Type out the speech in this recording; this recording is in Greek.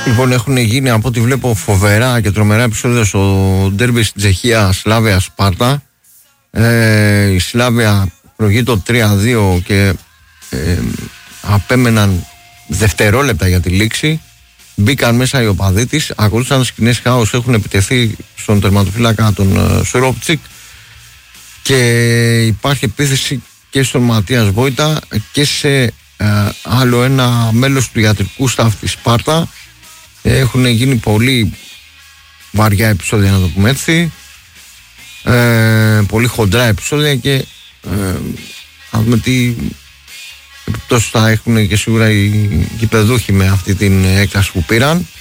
Λοιπόν, έχουν γίνει από ό,τι βλέπω φοβερά και τρομερά επεισόδια στο ντέρμπι στην Τσεχία, Σλάβια Σπάρτα. Η Σλάβια προηγεί το 3-2 και απέμεναν δευτερόλεπτα για τη λήξη. Μπήκαν μέσα οι οπαδοί της, ακολούθησαν σκηνές χάος, έχουν επιτεθεί στον τερματοφύλακα τον Σουρόπτσικ και υπάρχει επίθεση και στον Ματίας Βόιτα και σε άλλο ένα μέλος του ιατρικού staff της Σπάρτα. Έχουν γίνει πολύ βαριά επεισόδια, να το πούμε έτσι, πολύ χοντρά επεισόδια και να δούμε τι επιπτώσεις θα έχουν και σίγουρα οι γηπεδούχοι με αυτή την έκταση που πήραν.